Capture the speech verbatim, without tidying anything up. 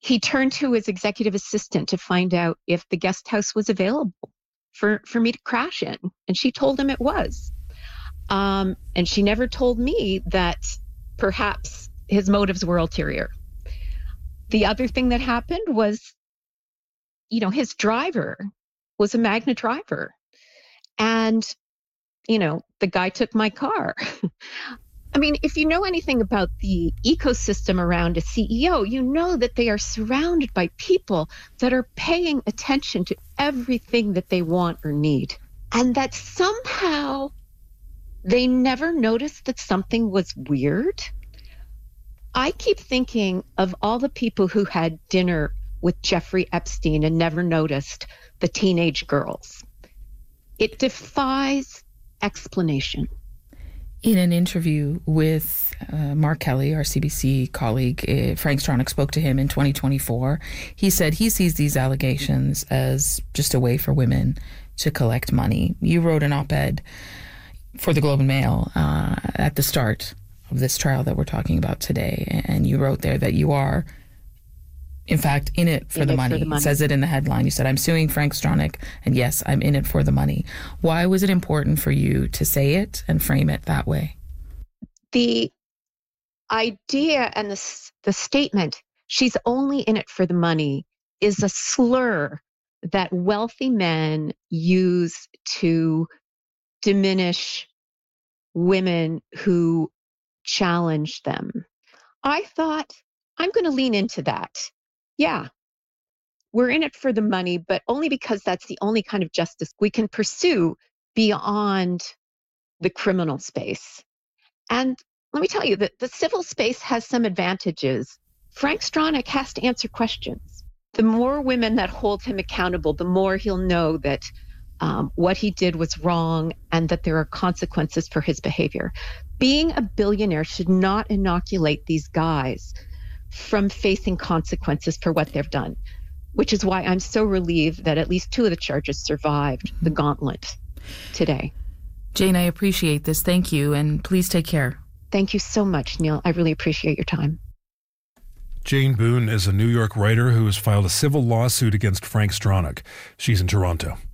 he turned to his executive assistant to find out if the guest house was available for, for me to crash in. And she told him it was. Um, and she never told me that perhaps his motives were ulterior. The other thing that happened was, you know, his driver was a Magna driver. And, you know, the guy took my car. I mean, if you know anything about the ecosystem around a C E O, you know that they are surrounded by people that are paying attention to everything that they want or need. And that somehow they never noticed that something was weird. I keep thinking of all the people who had dinner with Jeffrey Epstein and never noticed the teenage girls. It defies explanation. In an interview with uh, Mark Kelly, our C B C colleague, uh, Frank Stronach spoke to him in twenty twenty-four. He said he sees these allegations as just a way for women to collect money. You wrote an op-ed for the Globe and Mail uh, at the start of this trial that we're talking about today, and you wrote there that you are, in fact, in it for, in the, it money. for the money. It says it in the headline. You said, I'm suing Frank Stronach, and yes, I'm in it for the money. Why was it important for you to say it and frame it that way? The idea and the, the statement, she's only in it for the money, is a slur that wealthy men use to diminish women who challenge them. I thought, I'm going to lean into that. Yeah, we're in it for the money, but only because that's the only kind of justice we can pursue beyond the criminal space. And let me tell you that the civil space has some advantages. Frank Stronach has to answer questions. The more women that hold him accountable, the more he'll know that um, what he did was wrong and that there are consequences for his behavior. Being a billionaire should not inoculate these guys from facing consequences for what they've done, which is why I'm so relieved that at least two of the charges survived the gauntlet today. Jane, I appreciate this. Thank you, and please take care. Thank you so much, Neil. I really appreciate your time. Jane Boone is a New York writer who has filed a civil lawsuit against Frank Stronach. She's in Toronto.